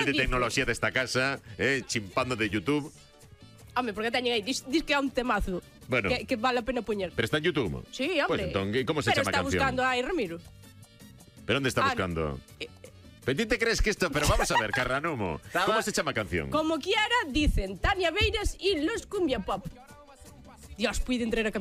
de tecnoloxía desta casa, chimpando de YouTube. Home, porque teñen aí, dis que é un temazo. Bueno. Que vale a pena poñer. Pero está en YouTube. Sí, Pues hombre. entón, como se chama a Pero está canción? buscando aí Ramiro. Pero onde está buscando? Pero ti te crees que esto... Pero vamos a ver, Carranumo. ¿Cómo se chama a canción? Como quiera, dicen Tania Beiras y los Cumbia Pop. Dios, pude entrar a